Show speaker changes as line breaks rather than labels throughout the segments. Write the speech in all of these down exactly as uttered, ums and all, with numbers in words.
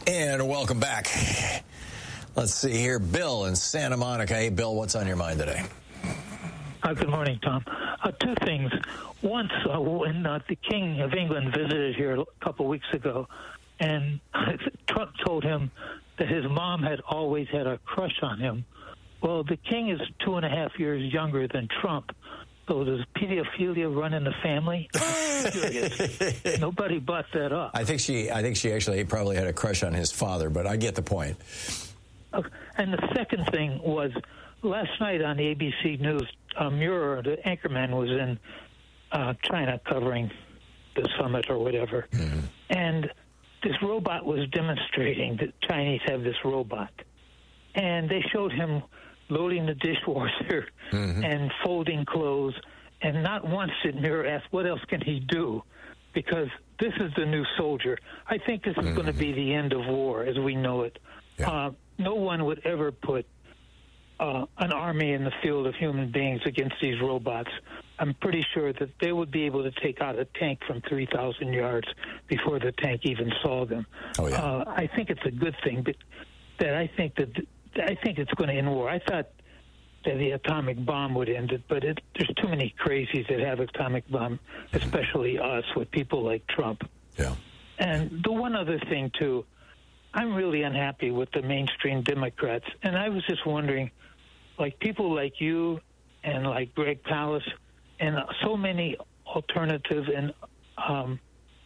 And welcome back. Let's see here. Bill in Santa Monica. Hey, Bill, what's on your mind today?
Uh, good morning, Tom. Uh, two things. Once, uh, when uh, the King of England visited here a couple weeks ago, and Trump told him that his mom had always had a crush on him. Well, the King is two and a half years younger than Trump. So does pedophilia run in the family? Nobody bought that up.
I think she. I think she actually probably had a crush on his father, but I get the point.
Okay. And the second thing was last night on the A B C News, uh, Muir, the anchorman, was in uh, China covering the summit or whatever, mm-hmm. and this robot was demonstrating that Chinese have this robot, and they showed him loading the dishwasher mm-hmm. and folding clothes, and not once did Muir ask, what else can he do? Because this is the new soldier. I think this is mm-hmm. going to be the end of war as we know it. Yeah. Uh, no one would ever put uh, an army in the field of human beings against these robots. I'm pretty sure that they would be able to take out a tank from three thousand yards before the tank even saw them.
Oh, yeah.
uh, I think it's a good thing, but that I think that I think it's going to end war. I thought that the atomic bomb would end it, but it, there's too many crazies that have atomic bomb, especially us with people like Trump.
Yeah.
And the one other thing, too, I'm really unhappy with the mainstream Democrats. And I was just wondering, like people like you and like Greg Palast and so many alternative and um,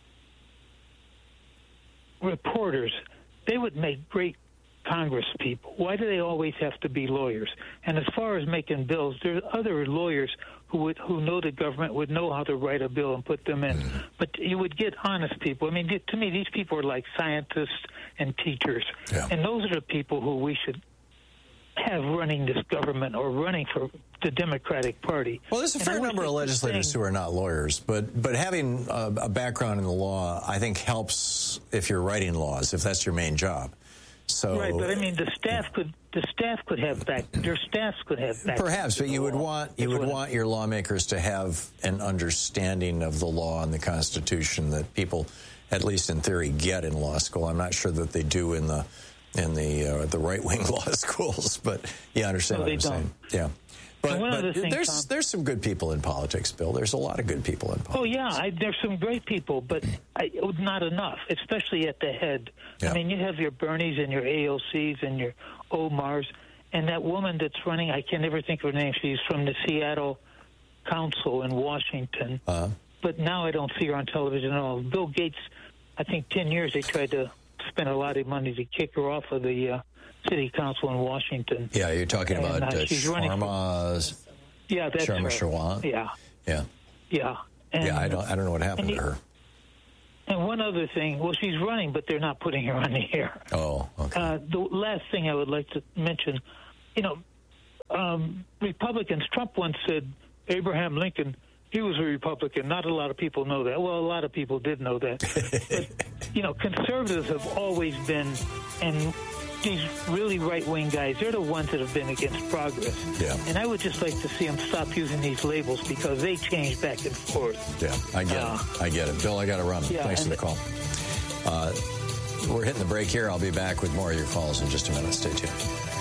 reporters, they would make great Congress people. Why do they always have to be lawyers? And as far as making bills, there are other lawyers who would who know the government would know how to write a bill and put them in. Mm-hmm. But you would get honest people. I mean, to me, these people are like scientists and teachers.
Yeah.
And those are the people who we should have running this government or running for the Democratic Party.
Well, there's a fair number of legislators who are not lawyers, but but having a, a background in the law, I think, helps if you're writing laws, if that's your main job. So,
right, but I mean, the staff could the staff could have back their staffs could have back.
Perhaps, but you would want you would want your lawmakers to have an understanding of the law and the Constitution that people, at least in theory, get in law school. I'm not sure that they do in the in the uh, the right wing law schools, but you understand
no,
what I'm
don't.
saying? Yeah. But, but
thing,
there's
Tom,
there's some good people in politics, Bill. There's a lot of good people in politics.
Oh yeah, I, there's some great people, but I, not enough, especially at the head. Yeah. I mean, you have your Bernies and your A O Cs and your Omars, and that woman that's running, I can never think of her name. She's from the Seattle Council in Washington, uh-huh. but now I don't see her on television at all. Bill Gates, I think ten years they tried to spend a lot of money to kick her off of the Uh, City Council in Washington.
Yeah, you're talking and, about uh, uh, Sharma.
Yeah, that's
Sharma
her.
Sharma.
Yeah,
yeah,
yeah. And,
yeah, I don't, I don't know what happened
to
he, her.
And one other thing, well, she's running, but they're not putting her on the air.
Oh, okay.
Uh, the last thing I would like to mention, you know, um, Republicans. Trump once said Abraham Lincoln. He was a Republican. Not a lot of people know that. Well, a lot of people did know that. But, you know, conservatives have always been, and these really right-wing guys, they're the ones that have been against progress.
Yeah.
And I would just like to see them stop using these labels because they change back and forth.
Yeah, I get uh, it. I get it. Bill, I got to run.
Yeah,
Thanks for the call. Uh, we're hitting the break here. I'll be back with more of your calls in just a minute. Stay tuned.